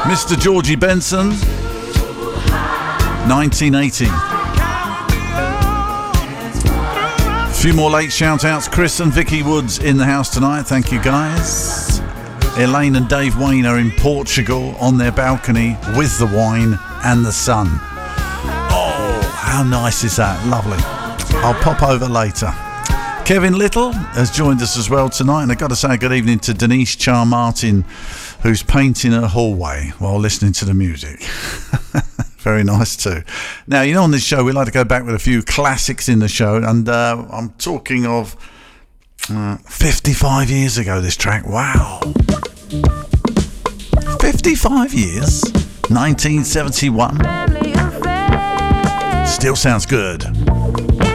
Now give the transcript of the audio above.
Mr. Georgie Benson, 1980. A few more late shout-outs. Chris and Vicky Woods in the house tonight. Thank you, guys. Elaine and Dave Wayne are in Portugal on their balcony with the wine and the sun. Oh, how nice is that? Lovely. I'll pop over later. Kevin Little has joined us as well tonight, and I've got to say good evening to Denise Char Martin, who's painting her hallway while listening to the music. Very nice too. Now, you know, on this show we like to go back with a few classics in the show, and I'm talking of 55 years ago this track. Wow. 55 years. 1971. Still sounds good.